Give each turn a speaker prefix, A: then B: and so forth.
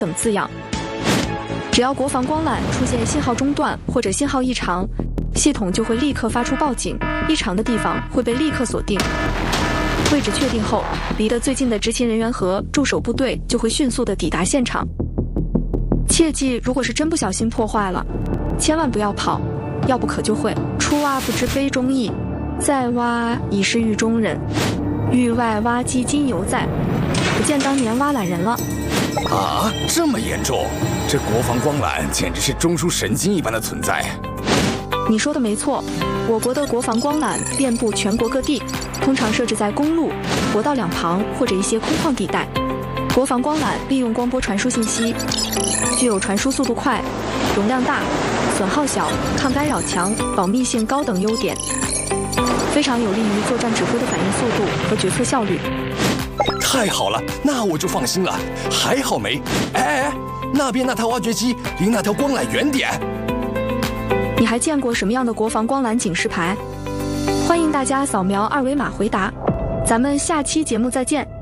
A: 等字样。只要国防光缆出现信号中断或者信号异常，系统就会立刻发出报警，异常的地方会被立刻锁定。位置确定后，离得最近的执勤人员和驻守部队就会迅速地抵达现场。切记，如果是真不小心破坏了，千万不要跑，要不可就会出挖不知非中意，再挖已是狱中人，狱外挖机今犹在，不见当年挖懒人了。
B: 啊，这么严重？这国防光缆简直是中枢神经一般的存在。
A: 你说的没错，我国的国防光缆遍布全国各地，通常设置在公路、国道两旁或者一些空旷地带。国防光缆利用光波传输信息，具有传输速度快、容量大、损耗小、抗干扰强、保密性高等优点，非常有利于作战指挥的反应速度和决策效率。
B: 太好了，那我就放心了。还好没？哎，那边那台挖掘机离那条光缆远点。
A: 你还见过什么样的国防光缆警示牌？欢迎大家扫描二维码回答。咱们下期节目再见。